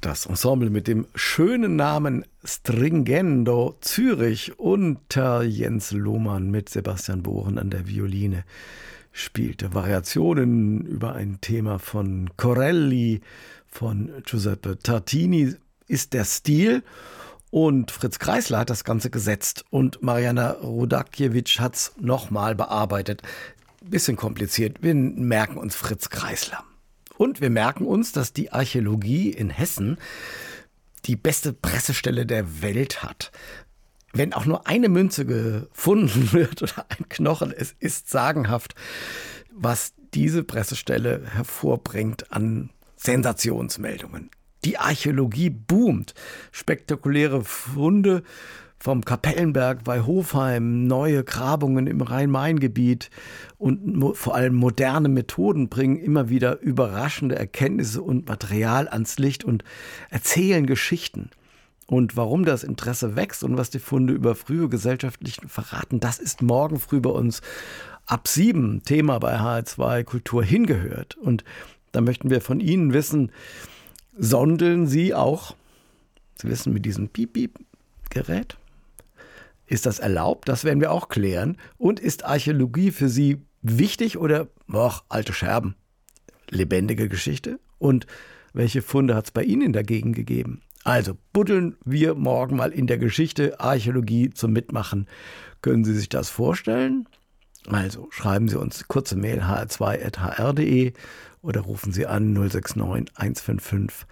Das Ensemble mit dem schönen Namen Stringendo Zürich unter Jens Lohmann mit Sebastian Bohren an der Violine spielte Variationen über ein Thema von Corelli, von Giuseppe Tartini ist der Stil. Und Fritz Kreisler hat das Ganze gesetzt und Mariana Rudakiewicz hat es nochmal bearbeitet. Bisschen kompliziert, wir merken uns Fritz Kreisler. Und wir merken uns, dass die Archäologie in Hessen die beste Pressestelle der Welt hat. Wenn auch nur eine Münze gefunden wird oder ein Knochen, es ist sagenhaft, was diese Pressestelle hervorbringt an Sensationsmeldungen. Die Archäologie boomt. Spektakuläre Funde vom Kapellenberg bei Hofheim, neue Grabungen im Rhein-Main-Gebiet und vor allem moderne Methoden bringen immer wieder überraschende Erkenntnisse und Material ans Licht und erzählen Geschichten. Und warum das Interesse wächst und was die Funde über frühe gesellschaftlichen verraten, das ist morgen früh bei uns ab 7 Thema bei HR2 Kultur hingehört. Und da möchten wir von Ihnen wissen, sondeln Sie auch, Sie wissen, mit diesem Piep-Piep-Gerät? Ist das erlaubt? Das werden wir auch klären. Und ist Archäologie für Sie wichtig oder, alte Scherben, lebendige Geschichte? Und welche Funde hat es bei Ihnen dagegen gegeben? Also buddeln wir morgen mal in der Geschichte Archäologie zum Mitmachen. Können Sie sich das vorstellen? Also schreiben Sie uns kurze Mail hr2@hr.de oder rufen Sie an 069 155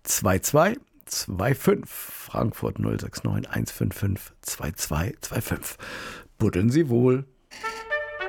2225 Frankfurt 069 155 2225. Buddeln Sie wohl.